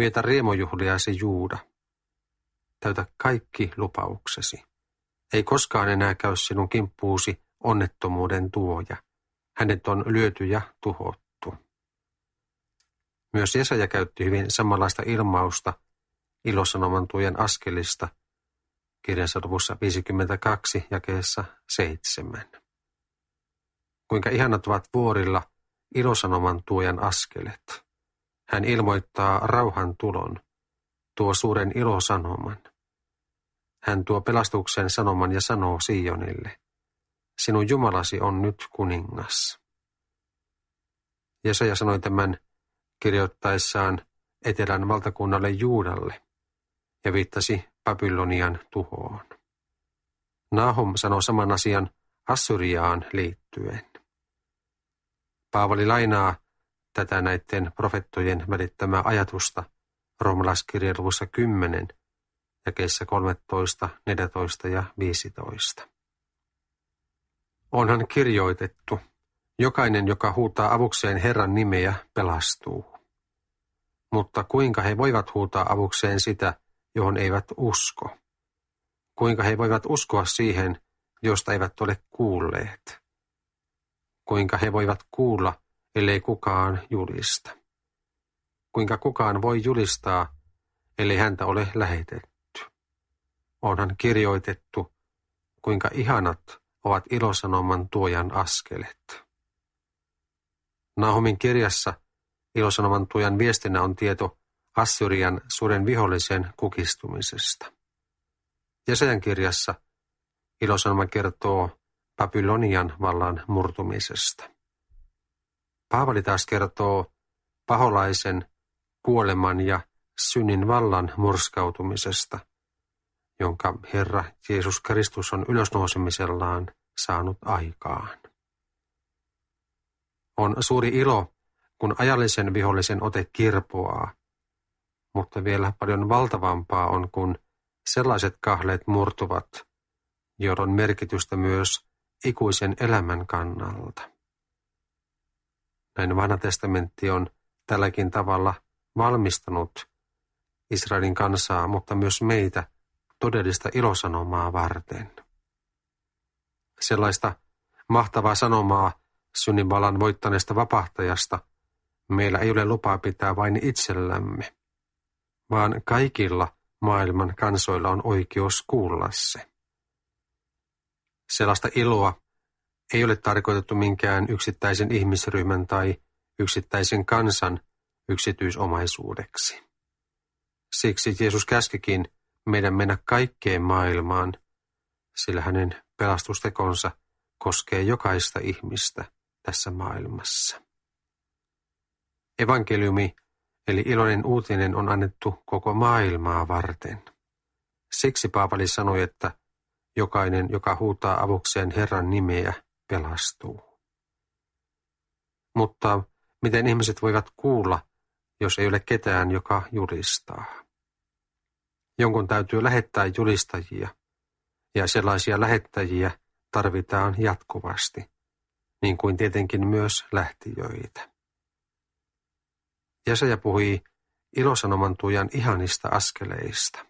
Vietä riemujuhliasi, Juuda. Täytä kaikki lupauksesi. Ei koskaan enää käy sinun kimppuusi onnettomuuden tuoja. Hänet on lyöty ja tuhottu. Myös Jesaja käytti hyvin samanlaista ilmausta ilosanoman tuojan askelista kirjansa luvussa 52 jakeessa 7. Kuinka ihanat ovat vuorilla ilosanoman tuojan askelet. Hän ilmoittaa rauhan tulon, tuo suuren ilosanoman. Hän tuo pelastuksen sanoman ja sanoo Sionille, sinun Jumalasi on nyt kuningas. Jesaja sanoi tämän kirjoittaessaan etelän valtakunnalle Juudalle ja viittasi Babylonian tuhoon. Nahum sanoi saman asian Assyriaan liittyen. Paavali lainaa tätä näiden profettojen välittämää ajatusta roomalaiskirjan luvussa 10, jakeissa 13, 14 ja 15. Onhan kirjoitettu, jokainen, joka huutaa avukseen Herran nimeä, pelastuu. Mutta kuinka he voivat huutaa avukseen sitä, johon eivät usko? Kuinka he voivat uskoa siihen, josta eivät ole kuulleet? Kuinka he voivat kuulla, ellei kukaan julista? Kuinka kukaan voi julistaa, ellei häntä ole lähetetty? Onhan kirjoitettu, kuinka ihanat ovat ilosanoman tuojan askelet. Nahumin kirjassa ilosanoman tuojan viestinä on tieto Assyrian suuren vihollisen kukistumisesta. Jesajan kirjassa ilosanoma kertoo Babylonian vallan murtumisesta. Paavali taas kertoo paholaisen kuoleman ja synnin vallan murskautumisesta, jonka Herra Jeesus Kristus on ylösnousemisellaan saanut aikaan. On suuri ilo, kun ajallisen vihollisen ote kirpoaa, mutta vielä paljon valtavampaa on, kun sellaiset kahleet murtuvat, joilla on merkitystä myös ikuisen elämän kannalta. Näin Vanha testamentti on tälläkin tavalla valmistanut Israelin kansaa, mutta myös meitä todellista ilosanomaa varten. Sellaista mahtavaa sanomaa synnin vallan voittaneesta vapahtajasta meillä ei ole lupaa pitää vain itsellämme, vaan kaikilla maailman kansoilla on oikeus kuulla se. Sellaista iloa ei ole tarkoitettu minkään yksittäisen ihmisryhmän tai yksittäisen kansan yksityisomaisuudeksi. Siksi Jeesus käskikin meidän mennä kaikkeen maailmaan, sillä hänen pelastustekonsa koskee jokaista ihmistä tässä maailmassa. Evankeliumi, eli iloinen uutinen, on annettu koko maailmaa varten. Siksi Paavali sanoi, että jokainen, joka huutaa avukseen Herran nimeä, pelastuu. Mutta miten ihmiset voivat kuulla, jos ei ole ketään, joka julistaa? Jonkun täytyy lähettää julistajia, ja sellaisia lähettäjiä tarvitaan jatkuvasti, niin kuin tietenkin myös lähtijöitä. Jesaja puhui ilosanoman tuojan ihanista askeleista.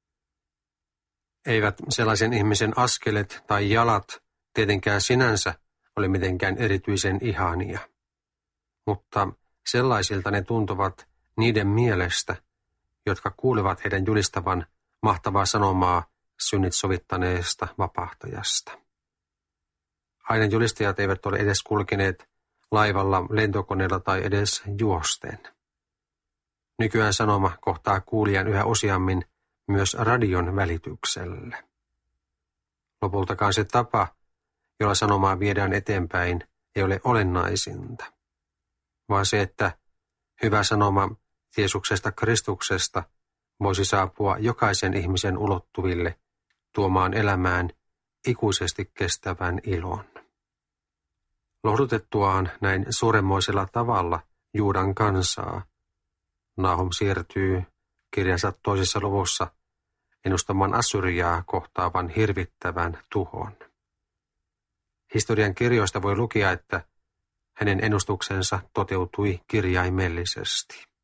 Eivät sellaisen ihmisen askelet tai jalat tietenkään sinänsä ole mitenkään erityisen ihania, mutta sellaisilta ne tuntuvat niiden mielestä, jotka kuulevat heidän julistavan mahtavaa sanomaa synnit sovittaneesta vapahtajasta. Aina julistajat eivät ole edes kulkeneet laivalla, lentokoneella tai edes juosten. Nykyään sanoma kohtaa kuulijan yhä useammin myös radion välityksellä. Lopultakaan se tapa, jolla sanomaa viedään eteenpäin, ei ole olennaisinta, vaan se, että hyvä sanoma Jeesuksesta Kristuksesta voisi saapua jokaisen ihmisen ulottuville tuomaan elämään ikuisesti kestävän ilon. Lohdutettuaan näin suuremmoisella tavalla Juudan kansaa, Nahum siirtyy kirjansa 2. luvussa ennustamaan Assyriaa kohtaavan hirvittävän tuhon. Historian kirjoista voi lukea, että hänen ennustuksensa toteutui kirjaimellisesti.